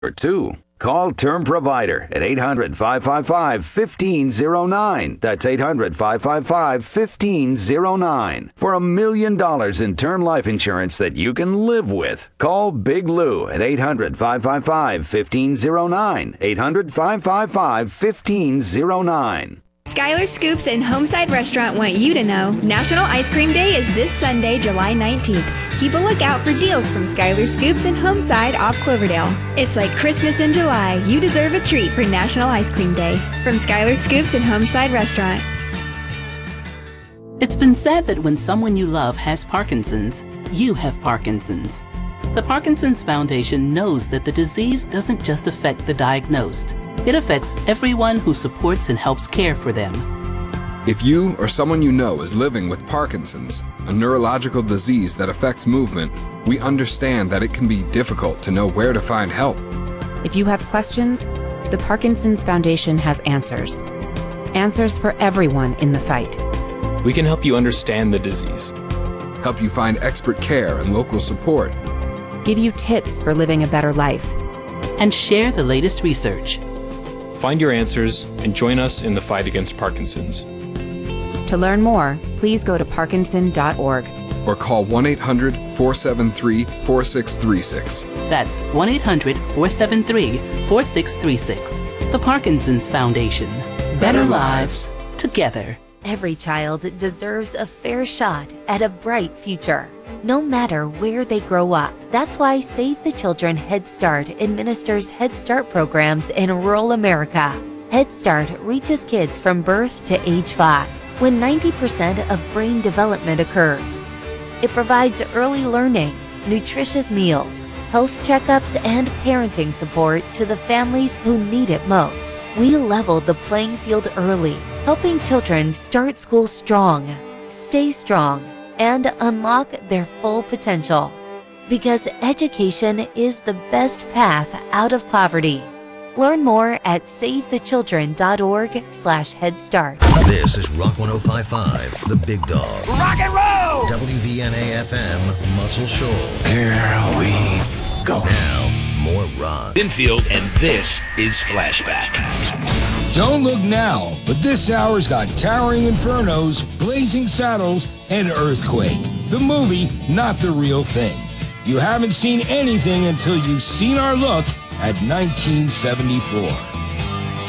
or 2. Call Term Provider at 800-555-1509. That's 800-555-1509. For $1 million in term life insurance that you can live with. Call Big Lou at 800-555-1509. 800-555-1509. Skylar Scoops and Homeside Restaurant want you to know National Ice Cream Day is this Sunday, July 19th. Keep a lookout for deals from Skylar Scoops and Homeside off Cloverdale. It's like Christmas in July. You deserve a treat for National Ice Cream Day. From Skylar Scoops and Homeside Restaurant. It's been said that when someone you love has Parkinson's, you have Parkinson's. The Parkinson's Foundation knows that the disease doesn't just affect the diagnosed. It affects everyone who supports and helps care for them. If you or someone you know is living with Parkinson's, a neurological disease that affects movement, we understand that it can be difficult to know where to find help. If you have questions, the Parkinson's Foundation has answers. Answers for everyone in the fight. We can help you understand the disease, help you find expert care and local support, give you tips for living a better life, and share the latest research. Find your answers and join us in the fight against Parkinson's. To learn more, please go to parkinson.org or call 1-800-473-4636. That's 1-800-473-4636. The Parkinson's Foundation. Better lives together. Every child deserves a fair shot at a bright future, no matter where they grow up. That's why Save the Children Head Start administers Head Start programs in rural America. Head Start reaches kids from birth to age 5, when 90% of brain development occurs. It provides early learning, nutritious meals, health checkups, and parenting support to the families who need it most. We level the playing field early, helping children start school strong, stay strong, and unlock their full potential. Because education is the best path out of poverty. Learn more at savethechildren.org/headstart. This is Rock 105.5, The Big Dog. Rock and roll! WVNA-FM, Muscle Shoals. Here we go. Now, more rock. Infield, and this is Flashback. Don't look now, but this hour's got towering infernos, blazing saddles, and Earthquake. The movie, not the real thing. You haven't seen anything until you've seen our look at 1974.